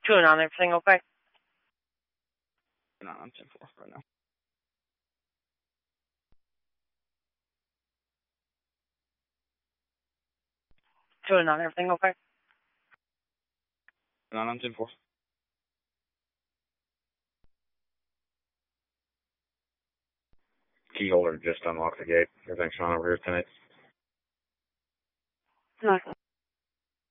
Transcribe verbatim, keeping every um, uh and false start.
Doing on everything okay? No, I'm ten four right now. Doing on everything okay? No, I'm ten four. Key holder just unlocked the gate. Everything's fine over here tonight. Nice.